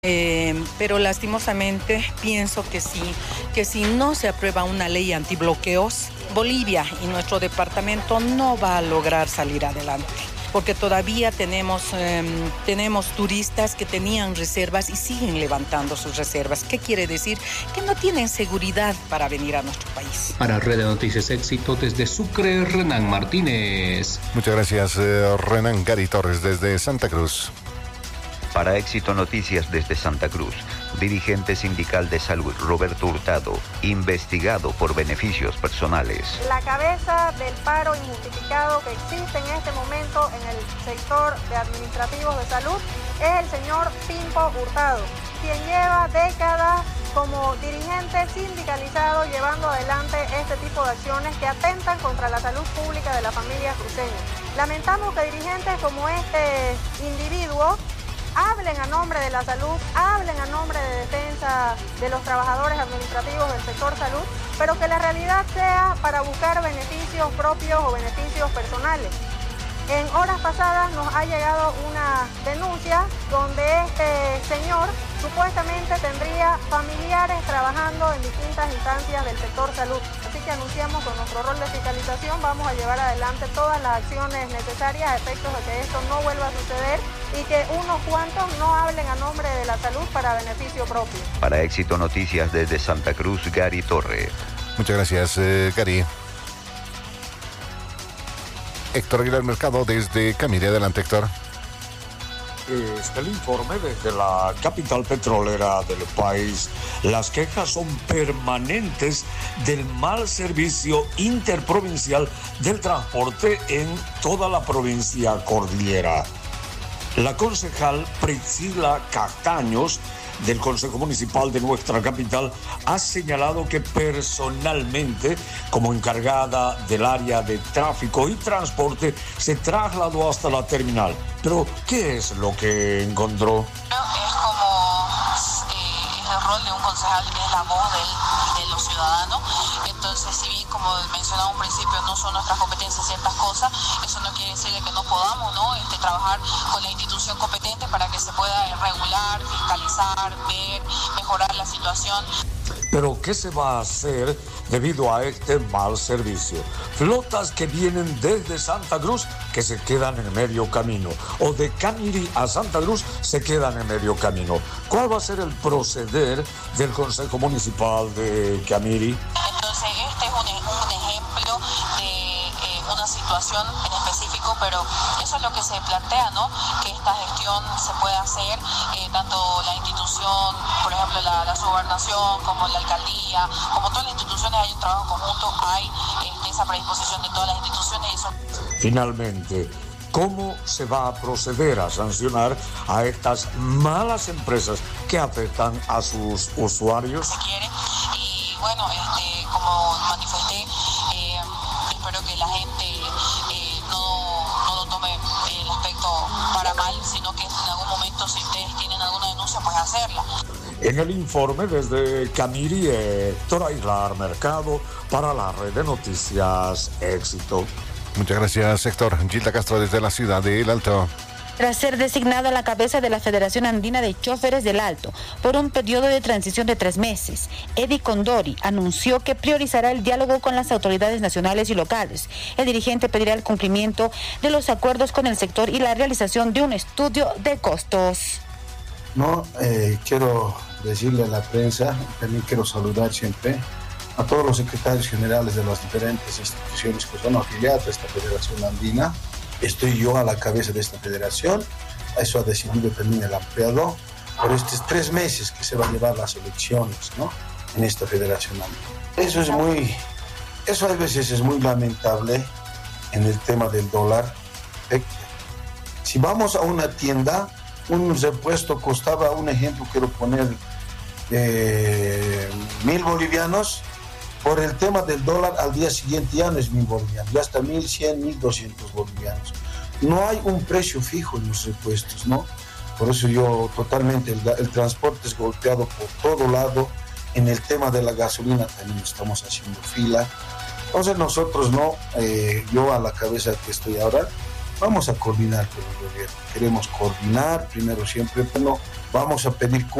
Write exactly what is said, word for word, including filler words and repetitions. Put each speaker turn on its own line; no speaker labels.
Eh, pero lastimosamente pienso que sí, que si no se aprueba una ley antibloqueos, Bolivia y nuestro departamento no va a lograr salir adelante. Porque todavía tenemos, eh, tenemos turistas que tenían reservas y siguen levantando sus reservas. ¿Qué quiere decir? Que no tienen seguridad para venir a nuestro país.
Para Red de Noticias Éxito, desde Sucre, Renan Martínez.
Muchas gracias, eh, Renan. Gary Torres, desde Santa Cruz.
Para Éxito Noticias desde Santa Cruz, dirigente sindical de salud Roberto Hurtado, investigado por beneficios personales.
La cabeza del paro injustificado que existe en este momento en el sector de administrativos de salud es el señor Pimpo Hurtado, quien lleva décadas como dirigente sindicalizado llevando adelante este tipo de acciones que atentan contra la salud pública de la familia cruceña. Lamentamos que dirigentes como este individuo hablen a nombre de la salud, hablen a nombre de defensa de los trabajadores administrativos del sector salud, pero que la realidad sea para buscar beneficios propios o beneficios personales. En horas pasadas nos ha llegado una denuncia donde este señor supuestamente tendría familiares trabajando en distintas instancias del sector salud. Así que anunciamos con nuestro rol de fiscalización vamos a llevar adelante todas las acciones necesarias a efectos de que esto no vuelva a suceder y que unos cuantos no hablen a nombre de la salud para beneficio propio.
Para Éxito Noticias desde Santa Cruz, Gary Torres.
Muchas gracias, eh, Gary. Héctor Aguilar Mercado desde Camiri. Adelante, Héctor.
Está el informe desde la capital petrolera del país. Las quejas son permanentes del mal servicio interprovincial del transporte en toda la provincia cordillera. La concejal Priscila Castaños del Consejo Municipal de nuestra capital ha señalado que personalmente, como encargada del área de tráfico y transporte, se trasladó hasta la terminal. Pero, ¿qué es lo que encontró?
Es como eh, el rol de un concejal, que es la voz del, de los ciudadanos. Entonces, si bien, como mencionaba un principio, no son nuestras competencias ciertas cosas, eso no quiere decir que no podamos, ¿no? Este, trabajar con la institución competente para que se pueda regular, fiscalizar, ver, mejorar la situación.
Pero, ¿qué se va a hacer debido a este mal servicio? Flotas que vienen desde Santa Cruz que se quedan en medio camino, o de Camiri a Santa Cruz se quedan en medio camino. ¿Cuál va a ser el proceder del Consejo Municipal de Camiri?
Entonces, este es un, un ejemplo de eh, una situación en específico, pero eso es lo que se plantea, ¿no? Que esta gestión se pueda hacer, eh, tanto la institución, por ejemplo, la, la subgobernación, como la alcaldía, como todas las instituciones, hay un trabajo conjunto, hay este, esa predisposición de todas las instituciones. Y eso...
Finalmente, ¿cómo se va a proceder a sancionar a estas malas empresas que afectan a sus usuarios?
Se quiere, y bueno, este, como manifesté, eh, espero que la gente eh, no, no lo tome el aspecto para mal, sino que en algún momento, si ustedes tienen alguna denuncia, pues hacerla.
En el informe desde Camiri, Héctor Aguilar Mercado para la Red de Noticias Éxito.
Muchas gracias, Héctor. Gilda Castro desde la ciudad de El Alto.
Tras ser designado a la cabeza de la Federación Andina de Chóferes del Alto por un periodo de transición de tres meses, Eddie Condori anunció que priorizará el diálogo con las autoridades nacionales y locales. El dirigente pedirá el cumplimiento de los acuerdos con el sector y la realización de un estudio de costos.
No, eh, quiero decirle a la prensa, también quiero saludar siempre a todos los secretarios generales de las diferentes instituciones que son afiliadas a esta Federación Andina. Estoy yo a la cabeza de esta federación, eso ha decidido también el ampliado, por estos tres meses que se van a llevar las elecciones, ¿no?, en esta Federación Andina. Eso es muy, eso a veces es muy lamentable en el tema del dólar. Si vamos a una tienda, un repuesto costaba, un ejemplo quiero poner, eh, mil bolivianos. Por el tema del dólar, al día siguiente ya no es mil bolivianos, ya está mil cien, mil doscientos bolivianos. No hay un precio fijo en los repuestos, ¿no? Por eso yo totalmente, el, el transporte es golpeado por todo lado. En el tema de la gasolina también estamos haciendo fila. Entonces nosotros no, eh, yo a la cabeza que estoy ahora, vamos a coordinar con el gobierno. Queremos coordinar, primero siempre, bueno, vamos a pedir